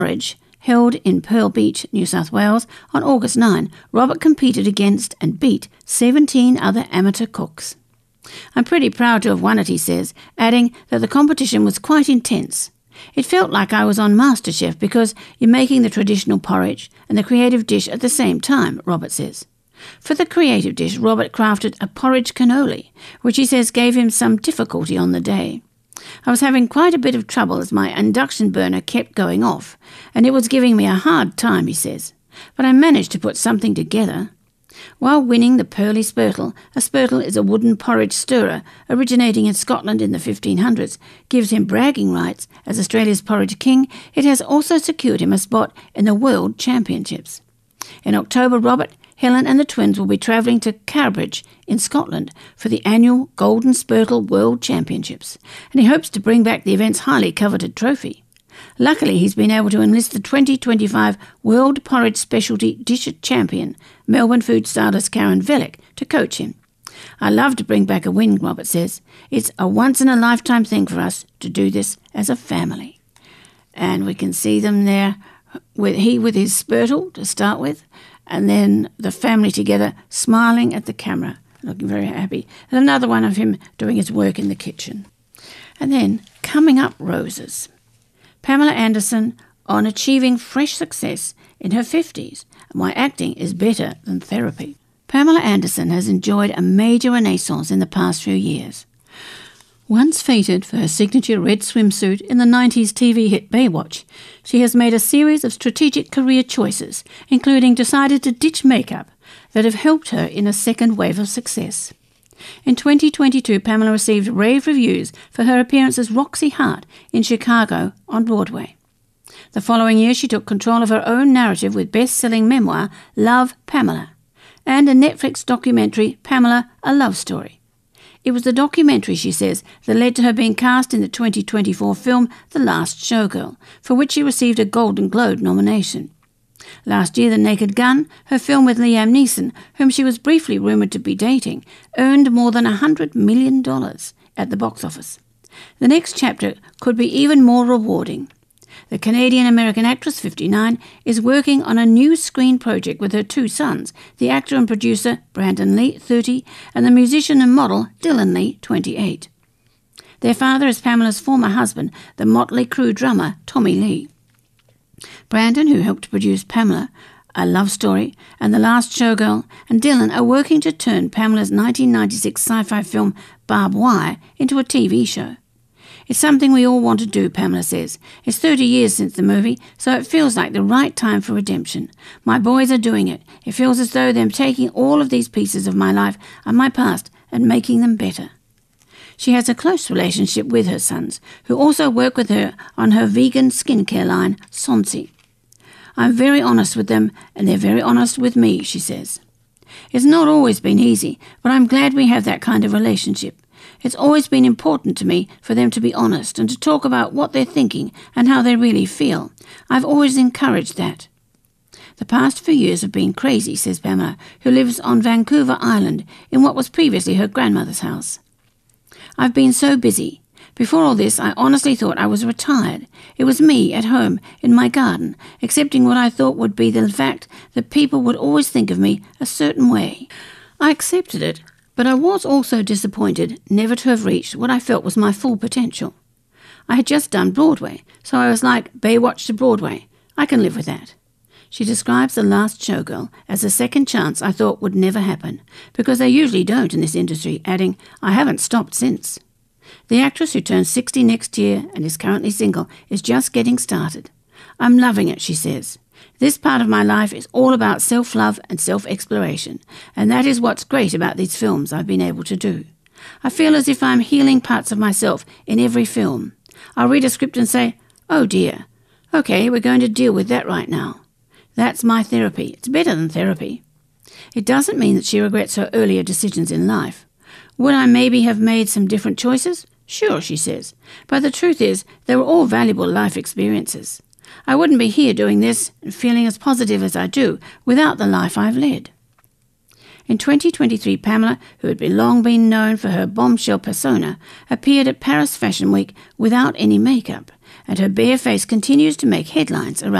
porridge held in Pearl Beach, New South Wales on August 9, Robert competed against and beat 17 other amateur cooks. I'm pretty proud to have won it, he says, adding that the competition was quite intense. It felt like I was on MasterChef because you're making the traditional porridge and the creative dish at the same time, Robert says. For the creative dish, Robert crafted a porridge cannoli, which he says gave him some difficulty on the day. I was having quite a bit of trouble as my induction burner kept going off, and it was giving me a hard time, he says. But I managed to put something together. While winning the Pearly Spurtle, a spurtle is a wooden porridge stirrer originating in Scotland in the 1500s, gives him bragging rights as Australia's porridge king, it has also secured him a spot in the World Championships. In October, Robert, Helen and the twins will be travelling to Cambridge in Scotland for the annual Golden Spurtle World Championships, and he hopes to bring back the event's highly coveted trophy. Luckily, he's been able to enlist the 2025 World Porridge Specialty Dish Champion, Melbourne food stylist Karen Vellick, to coach him. I love to bring back a win, Robert says. It's a once-in-a-lifetime thing for us to do this as a family. And we can see them there, with his spurtle to start with, and then the family together smiling at the camera, looking very happy. And another one of him doing his work in the kitchen. And then, coming up roses. Pamela Anderson on achieving fresh success in her 50s and why acting is better than therapy. Pamela Anderson has enjoyed a major renaissance in the past few years. Once feted for her signature red swimsuit in the 90s TV hit Baywatch, she has made a series of strategic career choices, including decided to ditch makeup, that have helped her in a second wave of success. In 2022, Pamela received rave reviews for her appearance as Roxy Hart in Chicago on Broadway. The following year, she took control of her own narrative with best-selling memoir Love, Pamela, and a Netflix documentary, Pamela, A Love Story. It was the documentary, she says, that led to her being cast in the 2024 film The Last Showgirl, for which she received a Golden Globe nomination. Last year, The Naked Gun, her film with Liam Neeson, whom she was briefly rumoured to be dating, earned more than $100 million at the box office. The next chapter could be even more rewarding. The Canadian-American actress, 59, is working on a new screen project with her two sons, the actor and producer Brandon Lee, 30, and the musician and model Dylan Lee, 28. Their father is Pamela's former husband, the Motley Crue drummer Tommy Lee. Brandon, who helped produce Pamela, A Love Story, and The Last Showgirl, and Dylan are working to turn Pamela's 1996 sci-fi film Barbed Wire into a TV show. It's something we all want to do, Pamela says. It's 30 years since the movie, so it feels like the right time for redemption. My boys are doing it. It feels as though they're taking all of these pieces of my life and my past and making them better. She has a close relationship with her sons, who also work with her on her vegan skincare line, Sonsi. I'm very honest with them, and they're very honest with me, she says. It's not always been easy, but I'm glad we have that kind of relationship. It's always been important to me for them to be honest and to talk about what they're thinking and how they really feel. I've always encouraged that. The past few years have been crazy, says Pamela, who lives on Vancouver Island in what was previously her grandmother's house. I've been so busy. Before all this, I honestly thought I was retired. It was me at home in my garden, accepting what I thought would be the fact that people would always think of me a certain way. I accepted it. But I was also disappointed never to have reached what I felt was my full potential. I had just done Broadway, so I was like Baywatch to Broadway. I can live with that. She describes The Last Showgirl as a second chance I thought would never happen, because they usually don't in this industry, adding, I haven't stopped since. The actress, who turns 60 next year and is currently single, is just getting started. I'm loving it, she says. This part of my life is all about self-love and self-exploration, and that is what's great about these films I've been able to do. I feel as if I'm healing parts of myself in every film. I'll read a script and say, oh dear, okay, we're going to deal with that right now. That's my therapy. It's better than therapy. It doesn't mean that she regrets her earlier decisions in life. Would I maybe have made some different choices? Sure, she says, but the truth is they were all valuable life experiences. I wouldn't be here doing this and feeling as positive as I do without the life I've led. In 2023, Pamela, who had long been known for her bombshell persona, appeared at Paris Fashion Week without any makeup, and her bare face continues to make headlines around